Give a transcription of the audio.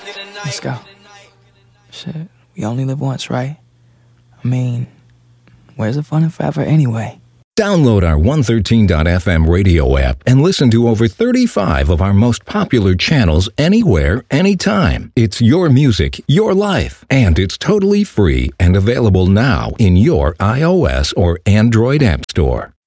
Let's go. Shit, we only live once, right? I mean, where's the fun in forever anyway? Download our 113.fm radio app and listen to over 35 of our most popular channels anywhere, anytime. It's your music, your life, and it's totally free and available now in your iOS or Android app store.